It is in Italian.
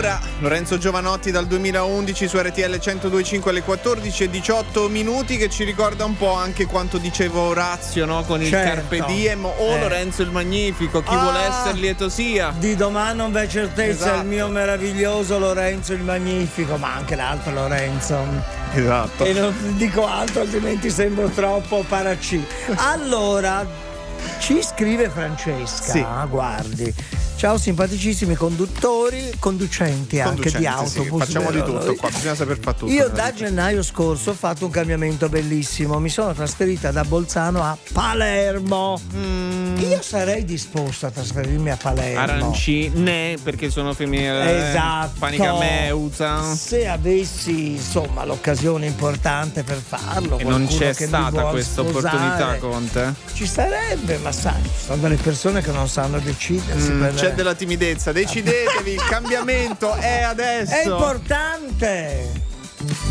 Allora, Lorenzo Giovanotti dal 2011 su RTL 102.5 alle 14:18 che ci ricorda un po' anche quanto diceva Orazio, no? Con il Carpe Diem o Lorenzo il Magnifico, chi vuole essere lieto sia. Di domani non v'è certezza, esatto. Il mio meraviglioso Lorenzo il Magnifico, ma anche l'altro Lorenzo. Esatto. E non dico altro, altrimenti sembro troppo paraci. Allora, ci scrive Francesca, sì. Guardi. Ciao simpaticissimi conducenti anche di autobus. Sì, facciamo di tutto qua, bisogna saper fare tutto. Io da gennaio scorso ho fatto un cambiamento bellissimo, mi sono trasferita da Bolzano a Palermo. Io sarei disposto a trasferirmi a Palermo. Arancine, perché sono femminile. Esatto. Panica meusa. Se avessi insomma l'occasione importante per farlo. E non c'è stata questa opportunità con te? Ci sarebbe, ma sai, ci sono delle persone che non sanno decidersi. C'è della timidezza, decidetevi, il cambiamento è adesso. È importante.